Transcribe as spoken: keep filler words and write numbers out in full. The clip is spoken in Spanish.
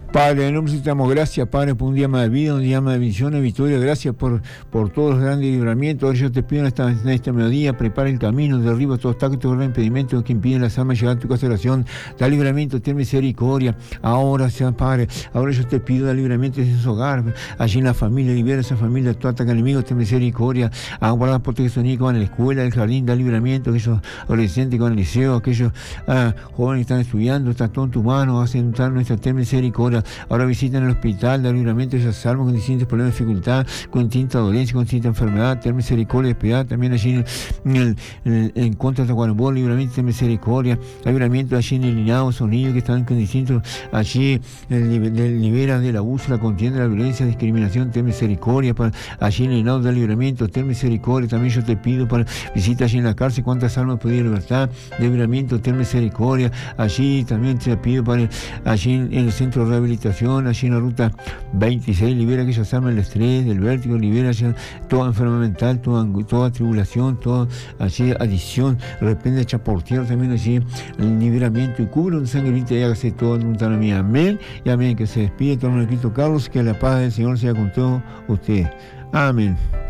Padre, en nombre de te damos gracias, Padre, por un día más de vida, un día más de bendición, de victoria. Gracias por, por todos los grandes libramientos. Ahora yo te pido en esta, en esta melodía, prepara el camino, derriba todo obstáculo, todo impedimento que impiden las almas llegar a tu casa de oración. Da libramiento, ten misericordia. Ahora, sea Padre, ahora yo te pido, da libramiento en su hogar, allí en la familia, libera a esa familia, tú ataca enemigos, ten misericordia. Aguarda por que son niños que van a la escuela, el jardín, da libramiento, aquellos adolescentes que van al liceo, aquellos ah, jóvenes que están estudiando, está todo en tu mano, hacen entrar nuestra ten misericordia. Ahora visitan el hospital, da libramiento de esas almas con distintos problemas de dificultad, con distinta dolencia, con distinta enfermedad, ten misericordia, piedad. También allí en, en, el, en, el, en contra de Tacuarembó, libramiento, ten misericordia. Libramiento allí en el Linado, son niños que están con distintos, allí el, libera del abuso, la contienda, la violencia, la discriminación, ten misericordia. Para, allí en el Linado, da libramiento, ten misericordia. También yo te pido para visita allí en la cárcel, cuántas almas pudiera libertad, de libramiento, ten misericordia. Allí también te pido para allí en, en el centro de rehabilitación, allí en la ruta veintiséis, libera aquellas almas del estrés, del vértigo, libera allí toda enfermedad mental, toda, toda tribulación, toda allí adicción, de repente echa por tierra también allí el liberamiento y cubre un sangre limpia y hágase todo en un mí. Amén y amén. Que se despide todo el Cristo Carlos, que la paz del Señor sea con todos ustedes. Amén.